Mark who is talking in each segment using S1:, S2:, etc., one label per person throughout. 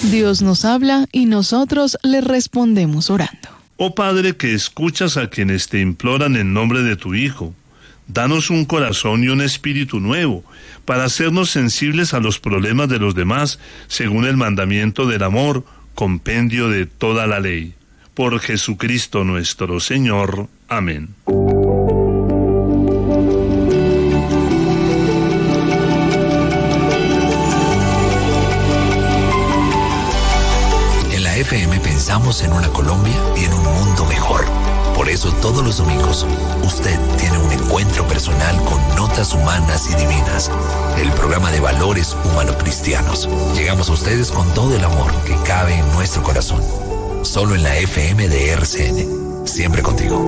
S1: Dios nos habla y nosotros le respondemos orando.
S2: Oh Padre, que escuchas a quienes te imploran en nombre de tu Hijo, danos un corazón y un espíritu nuevo, para hacernos sensibles a los problemas de los demás, según el mandamiento del amor, compendio de toda la ley. Por Jesucristo nuestro Señor. Amén.
S3: En la FM pensamos en una Colombia y en un mundo mejor. Por eso todos los domingos usted tiene un encuentro personal con Notas Humanas y Divinas, el programa de valores humano-cristianos. Llegamos a ustedes con todo el amor que cabe en nuestro corazón. Solo en la FM de RCN. Siempre contigo.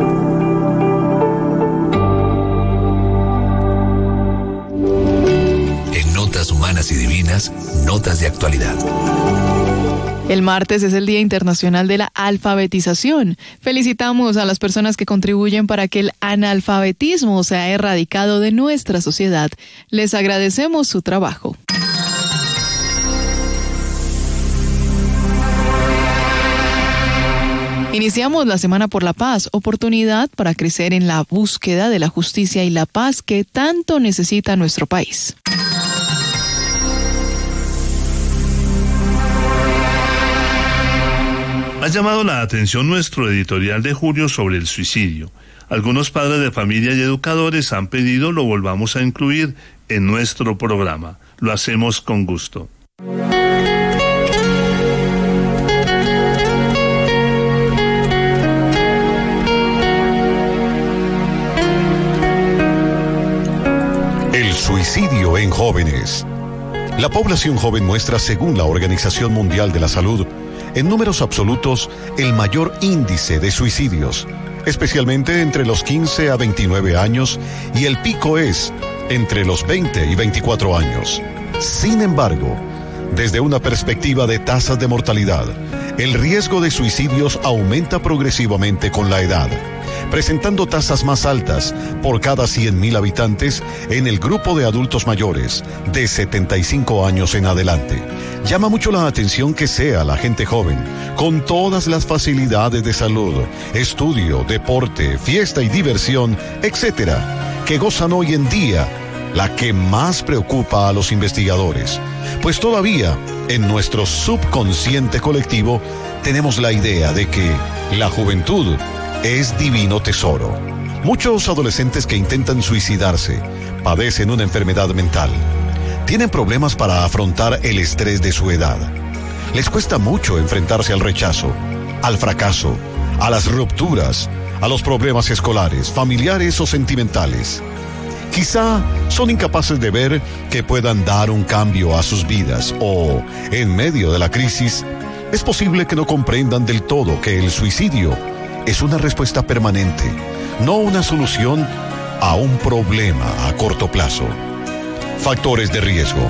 S3: En Notas Humanas y Divinas, notas de actualidad.
S1: El martes es el Día Internacional de la Alfabetización. Felicitamos a las personas que contribuyen para que el analfabetismo sea erradicado de nuestra sociedad. Les agradecemos su trabajo. Iniciamos la Semana por la Paz, oportunidad para crecer en la búsqueda de la justicia y la paz que tanto necesita nuestro país.
S2: Ha llamado la atención nuestro editorial de julio sobre el suicidio. Algunos padres de familia y educadores han pedido lo volvamos a incluir en nuestro programa. Lo hacemos con gusto.
S4: El suicidio en jóvenes. La población joven muestra, según la Organización Mundial de la Salud, en números absolutos, el mayor índice de suicidios, especialmente entre los 15 a 29 años, y el pico es entre los 20 y 24 años. Sin embargo, desde una perspectiva de tasas de mortalidad, el riesgo de suicidios aumenta progresivamente con la edad, presentando tasas más altas por cada 100.000 habitantes en el grupo de adultos mayores de 75 años en adelante. Llama mucho la atención que sea la gente joven, con todas las facilidades de salud, estudio, deporte, fiesta y diversión, etc., que gozan hoy en día, la que más preocupa a los investigadores, pues todavía en nuestro subconsciente colectivo tenemos la idea de que la juventud es divino tesoro. Muchos adolescentes que intentan suicidarse padecen una enfermedad mental. Tienen problemas para afrontar el estrés de su edad. Les cuesta mucho enfrentarse al rechazo, al fracaso, a las rupturas, a los problemas escolares, familiares o sentimentales. Quizá son incapaces de ver que puedan dar un cambio a sus vidas o, en medio de la crisis, es posible que no comprendan del todo que el suicidio es una respuesta permanente, no una solución a un problema a corto plazo. Factores de riesgo.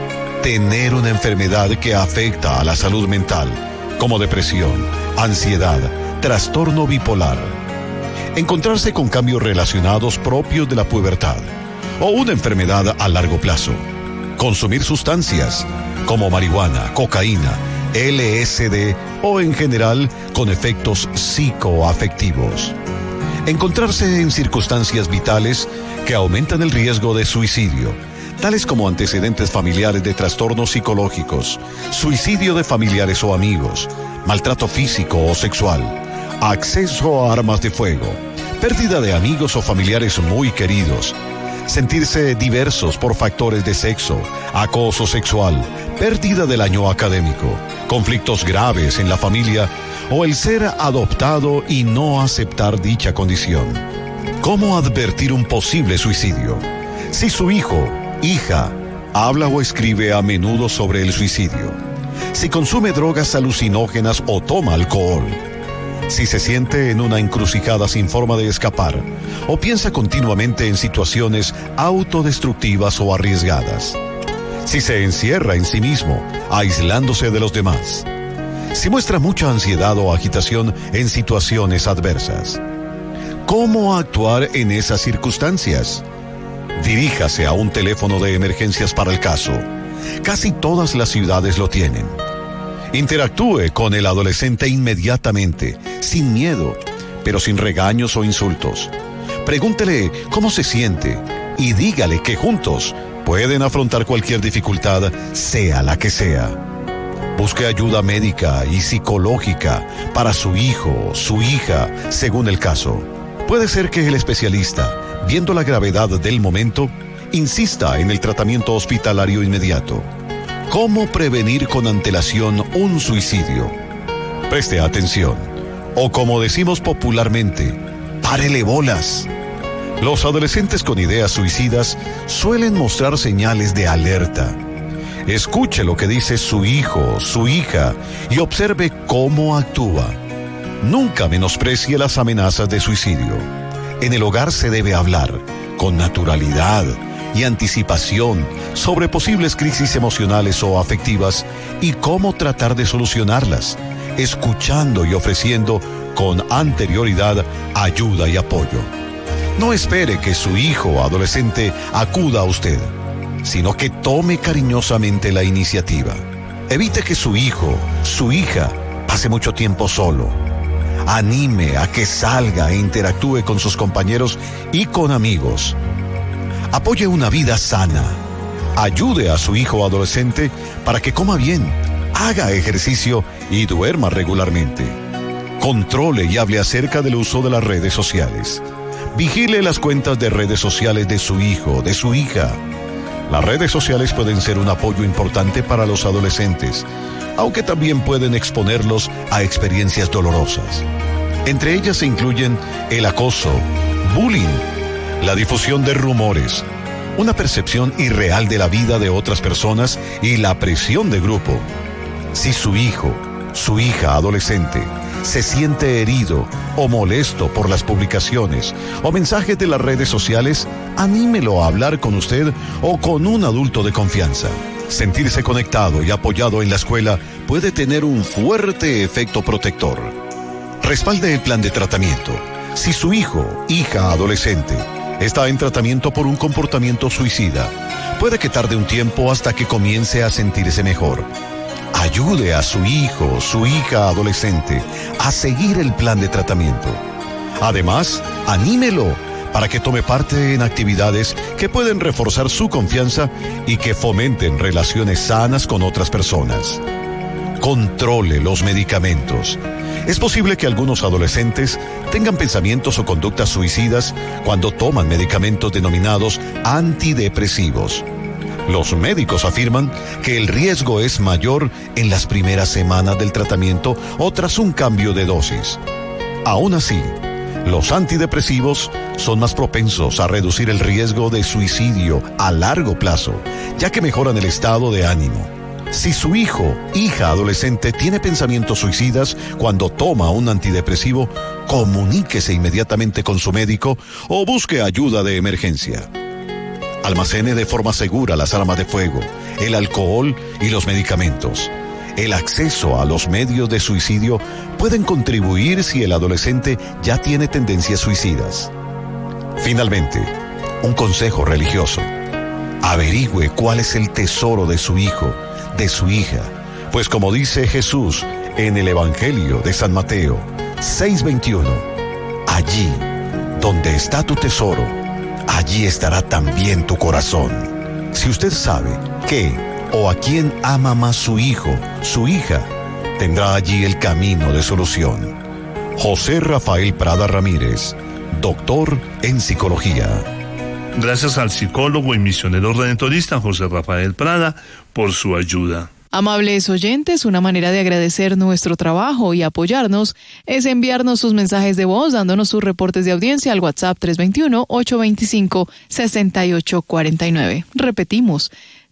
S4: Tener una enfermedad que afecta a la salud mental, como depresión, ansiedad, trastorno bipolar. Encontrarse con cambios relacionados propios de la pubertad o una enfermedad a largo plazo. Consumir sustancias como marihuana, cocaína, LSD o en general con efectos psicoafectivos. Encontrarse en circunstancias vitales que aumentan el riesgo de suicidio, tales como antecedentes familiares de trastornos psicológicos, suicidio de familiares o amigos, maltrato físico o sexual, acceso a armas de fuego, pérdida de amigos o familiares muy queridos, sentirse diversos por factores de sexo, acoso sexual, pérdida del año académico, conflictos graves en la familia o el ser adoptado y no aceptar dicha condición. ¿Cómo advertir un posible suicidio? Si su hijo, hija, habla o escribe a menudo sobre el suicidio. Si consume drogas alucinógenas o toma alcohol. Si se siente en una encrucijada sin forma de escapar o piensa continuamente en situaciones autodestructivas o arriesgadas. Si se encierra en sí mismo, aislándose de los demás. Si muestra mucha ansiedad o agitación en situaciones adversas. ¿Cómo actuar en esas circunstancias? Diríjase a un teléfono de emergencias para el caso. Casi todas las ciudades lo tienen. Interactúe con el adolescente inmediatamente, sin miedo, pero sin regaños o insultos. Pregúntele cómo se siente y dígale que juntos pueden afrontar cualquier dificultad, sea la que sea. Busque ayuda médica y psicológica para su hijo o su hija, según el caso. Puede ser que el especialista, viendo la gravedad del momento, insista en el tratamiento hospitalario inmediato. ¿Cómo prevenir con antelación un suicidio? Preste atención, o como decimos popularmente, párele bolas. Los adolescentes con ideas suicidas suelen mostrar señales de alerta. Escuche lo que dice su hijo, su hija, y observe cómo actúa. Nunca menosprecie las amenazas de suicidio. En el hogar se debe hablar con naturalidad y anticipación sobre posibles crisis emocionales o afectivas y cómo tratar de solucionarlas, escuchando y ofreciendo con anterioridad ayuda y apoyo. No espere que su hijo o adolescente acuda a usted, sino que tome cariñosamente la iniciativa. Evite que su hijo, su hija, pase mucho tiempo solo. Anime a que salga e interactúe con sus compañeros y con amigos. Apoye una vida sana. Ayude a su hijo o adolescente para que coma bien, haga ejercicio y duerma regularmente. Controle y hable acerca del uso de las redes sociales. Vigile las cuentas de redes sociales de su hijo, de su hija. Las redes sociales pueden ser un apoyo importante para los adolescentes, aunque también pueden exponerlos a experiencias dolorosas. Entre ellas se incluyen el acoso, bullying, la difusión de rumores, una percepción irreal de la vida de otras personas y la presión de grupo. Si su hijo, su hija adolescente se siente herido o molesto por las publicaciones o mensajes de las redes sociales, anímelo a hablar con usted o con un adulto de confianza. Sentirse conectado y apoyado en la escuela puede tener un fuerte efecto protector. Respalde el plan de tratamiento. Si su hijo, hija adolescente está en tratamiento por un comportamiento suicida, puede que tarde un tiempo hasta que comience a sentirse mejor. Ayude a su hijo, su hija adolescente a seguir el plan de tratamiento. Además, anímelo para que tome parte en actividades que pueden reforzar su confianza y que fomenten relaciones sanas con otras personas. Controle los medicamentos. Es posible que algunos adolescentes tengan pensamientos o conductas suicidas cuando toman medicamentos denominados antidepresivos. Los médicos afirman que el riesgo es mayor en las primeras semanas del tratamiento o tras un cambio de dosis. Aún así, los antidepresivos son más propensos a reducir el riesgo de suicidio a largo plazo, ya que mejoran el estado de ánimo. Si su hijo, hija adolescente tiene pensamientos suicidas cuando toma un antidepresivo, comuníquese inmediatamente con su médico o busque ayuda de emergencia. Almacene de forma segura las armas de fuego, el alcohol y los medicamentos. El acceso a los medios de suicidio pueden contribuir si el adolescente ya tiene tendencias suicidas. Finalmente, un consejo religioso. Averigüe cuál es el tesoro de su hijo, de su hija, pues como dice Jesús en el Evangelio de San Mateo 6:21, allí donde está tu tesoro, allí estará también tu corazón. Si usted sabe qué o a quién ama más su hijo, su hija, tendrá allí el camino de solución. José Rafael Prada Ramírez, doctor en psicología.
S2: Gracias al psicólogo y misionero redentorista José Rafael Prada por su ayuda.
S1: Amables oyentes, una manera de agradecer nuestro trabajo y apoyarnos es enviarnos sus mensajes de voz dándonos sus reportes de audiencia al WhatsApp 321-825-6849. Repetimos,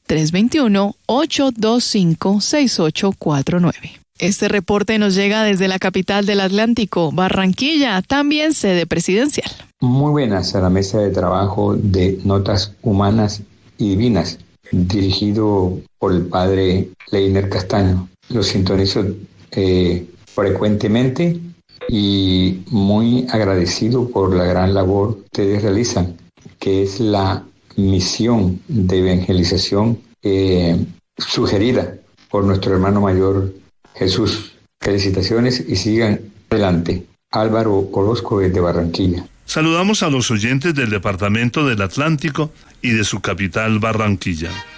S1: 321-825-6849. Este reporte nos llega desde la capital del Atlántico, Barranquilla, también sede presidencial.
S5: Muy buenas a la mesa de trabajo de Notas Humanas y Divinas, dirigido por el padre Leiner Castaño. Lo sintonizo frecuentemente y muy agradecido por la gran labor que ustedes realizan, que es la misión de evangelización sugerida por nuestro hermano mayor Jesús. Felicitaciones y sigan adelante. Álvaro Orozco desde Barranquilla.
S2: Saludamos a los oyentes del Departamento del Atlántico y de su capital, Barranquilla.